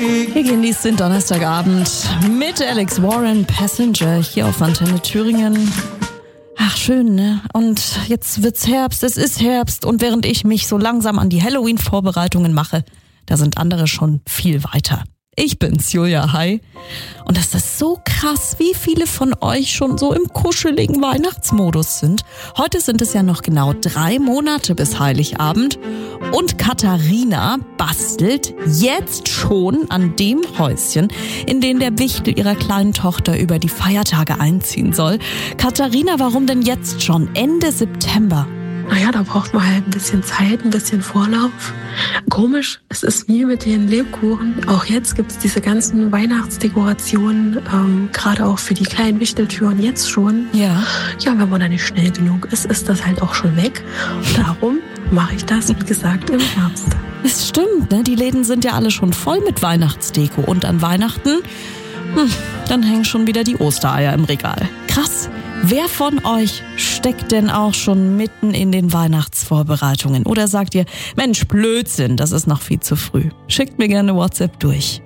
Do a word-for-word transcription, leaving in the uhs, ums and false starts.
Wir genießen den Donnerstagabend mit Alex Warren, Passenger, hier auf Antenne Thüringen. Ach, schön, ne? Und jetzt wird's Herbst, es ist Herbst. Und während ich mich so langsam an die Halloween-Vorbereitungen mache, da sind andere schon viel weiter. Ich bin's, Julia, hi. Und das ist so krass, wie viele von euch schon so im kuscheligen Weihnachtsmodus sind. Heute sind es ja noch genau drei Monate bis Heiligabend. Und Katharina bastelt jetzt schon an dem Häuschen, in dem der Wichtel ihrer kleinen Tochter über die Feiertage einziehen soll. Katharina, warum denn jetzt schon? Ende September. Naja, da braucht man halt ein bisschen Zeit, ein bisschen Vorlauf. Komisch, es ist wie mit den Lebkuchen. Auch jetzt gibt es diese ganzen Weihnachtsdekorationen, ähm, gerade auch für die kleinen Wichteltüren jetzt schon. Ja. Ja, wenn man da nicht schnell genug ist, ist das halt auch schon weg. Und darum mache ich das, wie gesagt, im Herbst. Es stimmt, ne? Die Läden sind ja alle schon voll mit Weihnachtsdeko. Und an Weihnachten, hm, dann hängen schon wieder die Ostereier im Regal. Krass. Wer von euch steckt denn auch schon mitten in den Weihnachtsvorbereitungen? Oder sagt ihr, Mensch, Blödsinn, das ist noch viel zu früh? Schickt mir gerne WhatsApp durch.